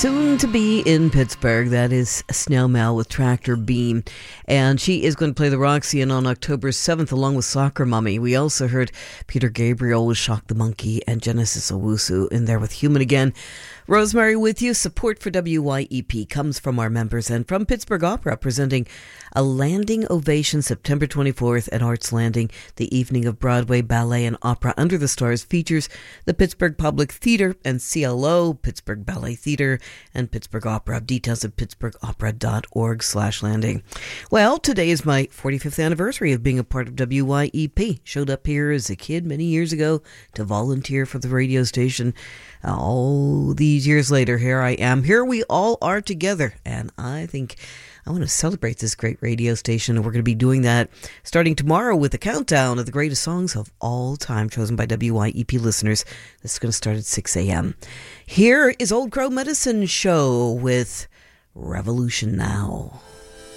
soon to be in Pittsburgh. That is Snail Mail with Tractor Beam. And she is going to play the Roxy on October 7th along with Soccer Mummy. We also heard Peter Gabriel with Shock the Monkey and Genesis Owusu in there with Human Again. Rosemary with you. Support for WYEP comes from our members and from Pittsburgh Opera, presenting a landing ovation September 24th at Arts Landing. The evening of Broadway ballet and opera Under the Stars features the Pittsburgh Public Theater and CLO, Pittsburgh Ballet Theater, and Pittsburgh Opera. Details at pittsburghopera.org/landing. Well, today is my 45th anniversary of being a part of WYEP. Showed up here as a kid many years ago to volunteer for the radio station. All these years later, here I am. Here we all are together, and I think I want to celebrate this great radio station, and we're going to be doing that starting tomorrow with a countdown of the greatest songs of all time chosen by WYEP listeners. This is going to start at 6 a.m. Here is Old Crow Medicine Show with Revolution Now.